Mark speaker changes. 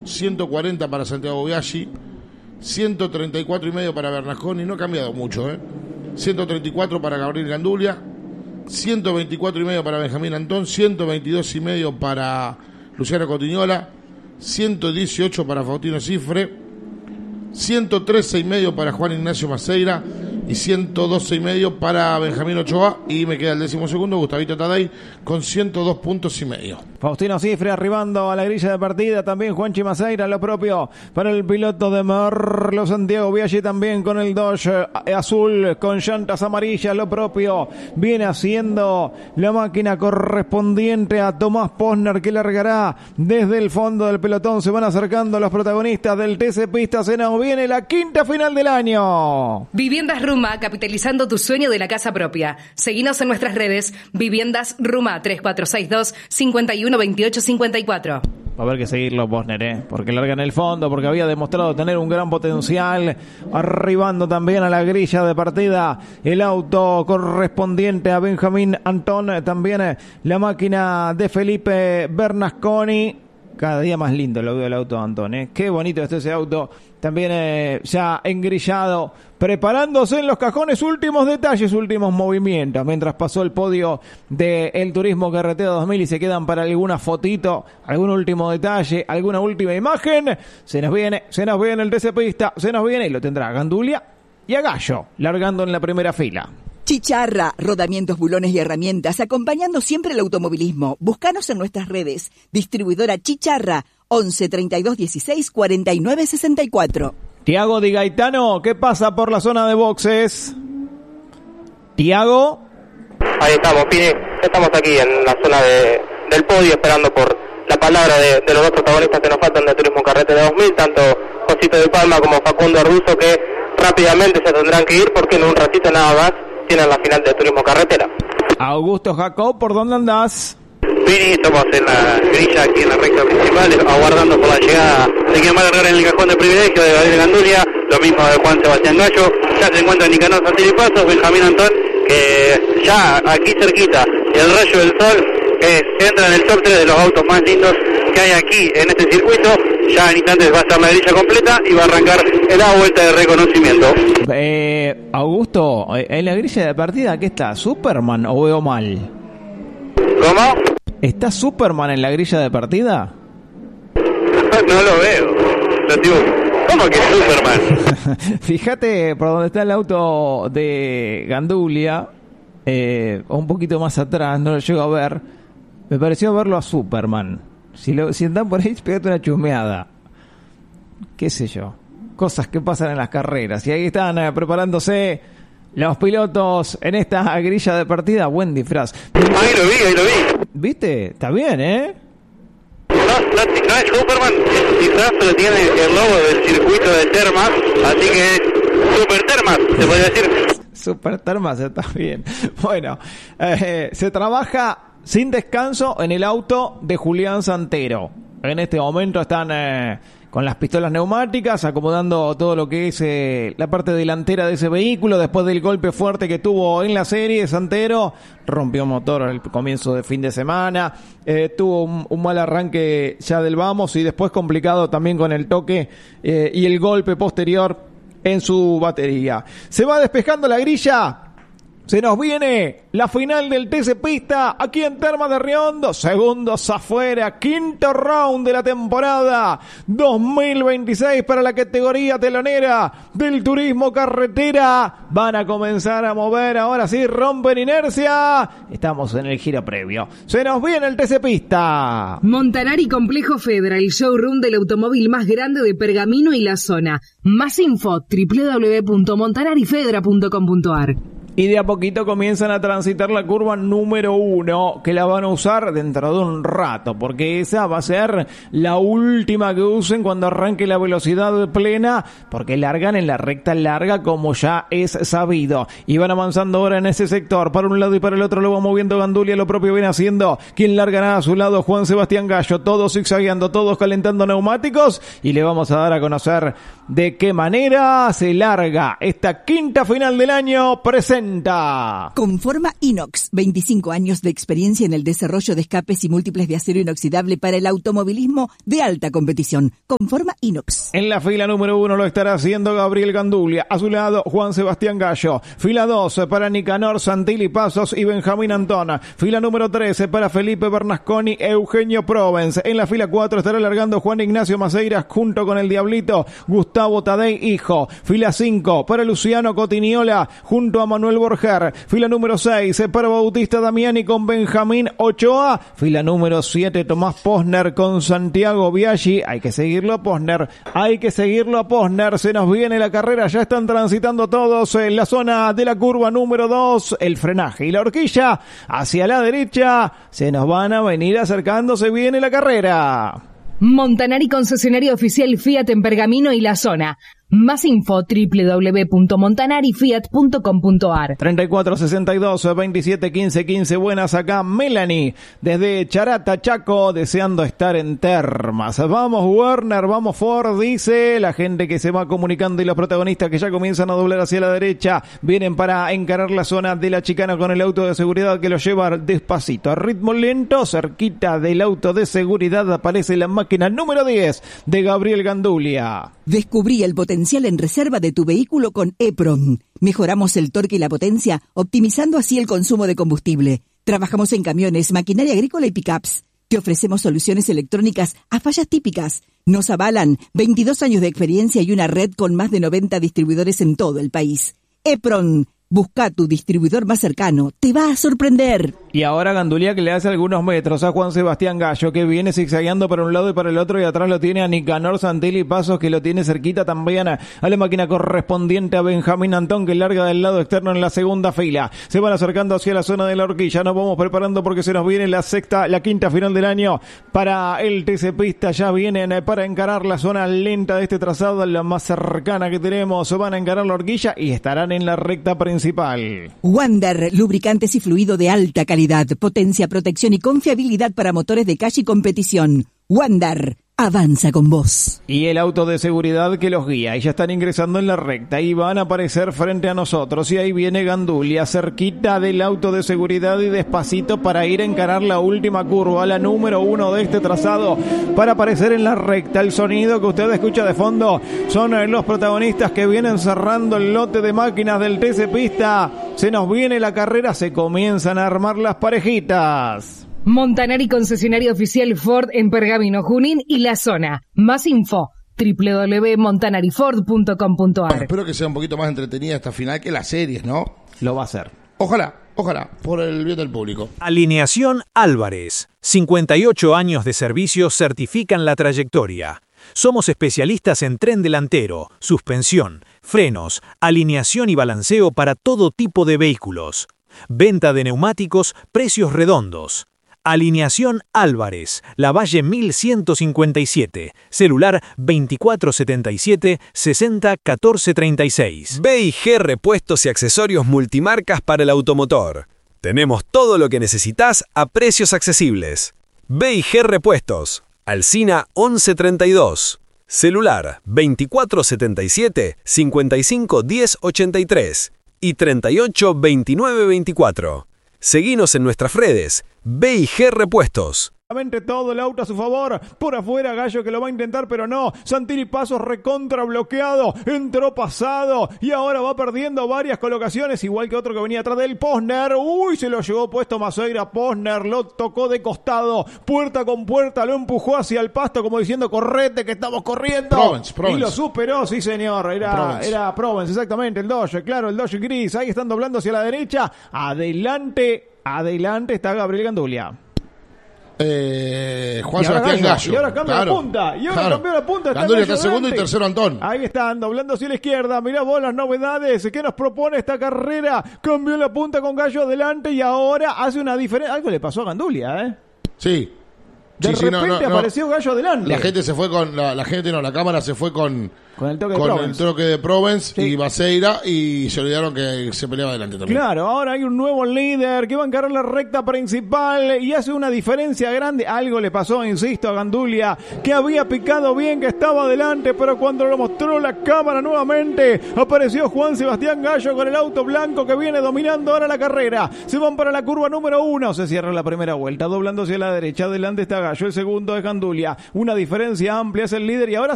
Speaker 1: 140 para Santiago Biaggi, 134,5 para Bernasconi, no ha cambiado mucho, 134 para Gabriel Gandulia, 124,5 para Benjamín Antón, 122,5 para Luciano Cotiñola, 118 para Faustino Cifre, 113,5 para Juan Ignacio Maceira y 112,5 para Benjamín Ochoa, y me queda el 12º, Gustavito Taday, con 102,5 puntos.
Speaker 2: Faustino Cifre arribando a la grilla de partida, también Juanchi Maceira, lo propio para el piloto de Merlo Santiago Biaggi, también con el Dodge azul con llantas amarillas, lo propio viene haciendo la máquina correspondiente a Tomás Posner, que largará desde el fondo del pelotón. Se van acercando los protagonistas del TC Pista, se nos viene la quinta final del año.
Speaker 3: Viviendas Ruma, capitalizando tu sueño de la casa propia. Seguinos en nuestras redes, Viviendas Ruma, 3462-512854.
Speaker 2: Va a haber que seguirlo, Posner, porque larga en el fondo, porque había demostrado tener un gran potencial, arribando también a la grilla de partida el auto correspondiente a Benjamín Antón, también la máquina de Felipe Bernasconi. Cada día más lindo lo veo el auto de Antón, Qué bonito está ese auto. También ya engrillado, preparándose en los cajones, últimos detalles, últimos movimientos, mientras pasó el podio del Turismo Carretera 2000 y se quedan para alguna fotito, algún último detalle, alguna última imagen. Se nos viene el TC Pista, se nos viene, y lo tendrá Gandulia y a Gallo, largando en la primera fila.
Speaker 4: Chicharra, rodamientos, bulones y herramientas, acompañando siempre el automovilismo. Búscanos en nuestras redes. Distribuidora Chicharra, 11 32 16 49 64.
Speaker 2: Tiago Di Gaetano, ¿qué pasa por la zona de boxes? Tiago.
Speaker 5: Ahí estamos, Pini. Estamos aquí en la zona del podio, esperando por la palabra de los dos protagonistas que nos faltan de Turismo Carretera 2000, tanto Josito de Palma como Facundo Arduzo, que rápidamente se tendrán que ir porque en un ratito nada más tienen la final de Turismo Carretera.
Speaker 2: Augusto Jacob, ¿por dónde andás?
Speaker 5: Pini, estamos en la grilla aquí en la recta principal, aguardando por la llegada de quien va a largar en el cajón de privilegio de Gabriel Gandulia, lo mismo de Juan Sebastián Gallo. Ya se encuentra Nicanor Santini Pasos, Benjamín Antón, que ya aquí cerquita, el rayo del sol entra en el top 3 de los autos más lindos que hay aquí en este circuito. Ya en instantes va a estar la grilla completa y va a arrancar la vuelta de reconocimiento.
Speaker 2: Augusto, en la grilla de partida, ¿qué está? ¿Superman o veo mal?
Speaker 5: ¿Cómo?
Speaker 2: ¿Está Superman en la grilla de partida?
Speaker 5: No lo veo. Lo digo, ¿cómo que Superman?
Speaker 2: Fíjate por donde está el auto de Gandulia, un poquito más atrás, no lo llego a ver. Me pareció verlo a Superman. Si andan por ahí, pegate una chusmeada. Qué sé yo. Cosas que pasan en las carreras. Y ahí están preparándose los pilotos en esta grilla de partida. Buen disfraz.
Speaker 5: Ahí lo vi.
Speaker 2: ¿Viste? Está bien,
Speaker 5: No es Superman, es un disfraz, pero tiene el logo del circuito de Termas, así que es Super Termas, se podría decir.
Speaker 2: Super Termas, está bien. Bueno, se trabaja sin descanso en el auto de Julián Santero. En este momento están con las pistolas neumáticas, acomodando todo lo que es la parte delantera de ese vehículo. Después del golpe fuerte que tuvo en la serie, Santero rompió motor al comienzo de fin de semana, tuvo un mal arranque ya del vamos, y después complicado también con el toque y el golpe posterior en su batería. Se va despejando la grilla. Se nos viene la final del TC Pista aquí en Termas de Riondo. Segundos afuera, quinto round de la temporada 2026 para la categoría telonera del Turismo Carretera. Van a comenzar a mover, ahora sí, rompen inercia. Estamos en el giro previo. Se nos viene el TC Pista.
Speaker 3: Montanari Complejo Fedra, el showroom del automóvil más grande de Pergamino y la zona. Más info, www.montanarifedra.com.ar.
Speaker 2: Y de a poquito comienzan a transitar la curva número 1, que la van a usar dentro de un rato, porque esa va a ser la última que usen cuando arranque la velocidad plena, porque largan en la recta larga, como ya es sabido. Y van avanzando ahora en ese sector, para un lado y para el otro lo va moviendo Gandulia, lo propio viene haciendo quien largará a su lado, Juan Sebastián Gallo, todos zigzagueando, todos calentando neumáticos, y le vamos a dar a conocer de qué manera se larga esta quinta final del año. Presente presenta
Speaker 4: Conforma Inox, 25 años de experiencia en el desarrollo de escapes y múltiples de acero inoxidable para el automovilismo de alta competición. Conforma Inox.
Speaker 2: En la fila número 1 lo estará haciendo Gabriel Gandulia. A su lado, Juan Sebastián Gallo. Fila 2 para Nicanor Santilli Pasos y Benjamín Antón. Fila número 13 para Felipe Bernasconi, Eugenio Provence. En la fila 4 estará largando Juan Ignacio Maceiras junto con el Diablito Gustavo Tadei, hijo. Fila 5 para Luciano Cotiniola junto a Manuel Borger. Fila número 6 para Bautista Damiani con Benjamín Ochoa. Fila número 7 Tomás Posner con Santiago Biaggi. Hay que seguirlo a Posner. Se nos viene la carrera. Ya están transitando todos en la zona de la curva número 2. El frenaje y la horquilla hacia la derecha. Se nos van a venir acercando. Se viene la carrera.
Speaker 3: Montanari, concesionario oficial Fiat en Pergamino y la zona. Más info www.montanarifiat.com.ar.
Speaker 2: 3462-271515. Buenas acá, Melanie, desde Charata, Chaco, deseando estar en Termas. Vamos Werner, vamos Ford, dice la gente que se va comunicando y los protagonistas que ya comienzan a doblar hacia la derecha. Vienen para encarar la zona de la chicana con el auto de seguridad que lo lleva despacito, a ritmo lento. Cerquita del auto de seguridad aparece la máquina número 10 de Gabriel Gandulia.
Speaker 4: Descubrí el potencial en reserva de tu vehículo con EPRON. Mejoramos el torque y la potencia, optimizando así el consumo de combustible. Trabajamos en camiones, maquinaria agrícola y pickups. Te ofrecemos soluciones electrónicas a fallas típicas. Nos avalan 22 años de experiencia y una red con más de 90 distribuidores en todo el país. EPRON. Busca tu distribuidor más cercano. Te va a sorprender.
Speaker 2: Y ahora Gandulia que le hace algunos metros a Juan Sebastián Gallo, que viene zigzagueando para un lado y para el otro, y atrás lo tiene a Nicanor Santilli Pasos, que lo tiene cerquita también a la máquina correspondiente a Benjamín Antón, que larga del lado externo en la segunda fila. Se van acercando hacia la zona de la horquilla. Nos vamos preparando porque se nos viene la quinta final del año para el TC Pista. Ya vienen para encarar la zona lenta de este trazado, la más cercana que tenemos. Van a encarar la horquilla y estarán en la recta principal.
Speaker 4: Wander, lubricantes y fluido de alta calidad, potencia, protección y confiabilidad para motores de calle y competición. Wander, avanza con vos.
Speaker 2: Y el auto de seguridad que los guía. Y ya están ingresando en la recta y van a aparecer frente a nosotros. Y ahí viene Gandulia, cerquita del auto de seguridad y despacito para ir a encarar la última curva, la número 1 de este trazado, para aparecer en la recta. El sonido que usted escucha de fondo son los protagonistas que vienen cerrando el lote de máquinas del TC Pista. Se nos viene la carrera, se comienzan a armar las parejitas.
Speaker 3: Montanari, concesionario oficial Ford en Pergamino, Junín y la zona. Más info www.montanariford.com.ar.
Speaker 1: Espero que sea un poquito más entretenida esta final que las series, ¿no?
Speaker 2: Lo va a hacer.
Speaker 1: Ojalá, por el bien del público.
Speaker 6: Alineación Álvarez. 58 años de servicio certifican la trayectoria. Somos especialistas en tren delantero, suspensión, frenos, alineación y balanceo para todo tipo de vehículos. Venta de neumáticos, precios redondos. Alineación Álvarez, Lavalle 1157, celular 2477-601436.
Speaker 7: B&G Repuestos y Accesorios Multimarcas para el automotor. Tenemos todo lo que necesitas a precios accesibles. B&G Repuestos, Alsina 1132, celular 2477-551083 y 382924. Seguinos en nuestras redes, B&G Repuestos.
Speaker 2: Todo el auto a su favor, por afuera Gallo que lo va a intentar, pero no. Santilli Pasos recontra bloqueado, entró pasado y ahora va perdiendo varias colocaciones, igual que otro que venía atrás del Posner. Uy, se lo llevó puesto Maceira. Posner lo tocó de costado, puerta con puerta, lo empujó hacia el pasto como diciendo correte que estamos corriendo.
Speaker 1: Provence.
Speaker 2: Y lo superó, sí señor, era Provence, exactamente, el Dodge, claro, el Dodge gris. Ahí están doblando hacia la derecha, adelante está Gabriel Gandulia.
Speaker 1: Juan Sebastián Gallo.
Speaker 2: Y ahora cambia la punta. Cambió la punta.
Speaker 1: Gandulia está segundo y tercero Antón.
Speaker 2: Ahí están, doblando hacia la izquierda. Mirá vos las novedades. ¿Qué nos propone esta carrera? Cambió la punta con Gallo adelante y ahora hace una diferencia. Algo le pasó a Gandulia, ¿eh?
Speaker 1: Sí.
Speaker 2: De repente apareció Gallo adelante.
Speaker 1: La gente se fue con... La cámara se fue con
Speaker 2: Con el toque de
Speaker 1: con
Speaker 2: Provence.
Speaker 1: el troque de Provence
Speaker 2: Sí.
Speaker 1: y Baseira, y se olvidaron que se peleaba adelante también.
Speaker 2: Claro, ahora hay un nuevo líder que va a encarar la recta principal y hace una diferencia grande. Algo le pasó, insisto, a Gandulia, que había picado bien, que estaba adelante, pero cuando lo mostró la cámara nuevamente, apareció Juan Sebastián Gallo con el auto blanco que viene dominando ahora la carrera. Se van para la curva número 1, se cierra la primera vuelta, doblando hacia la derecha, adelante está Gallo, el segundo es Gandulia. Una diferencia amplia, es el líder y ahora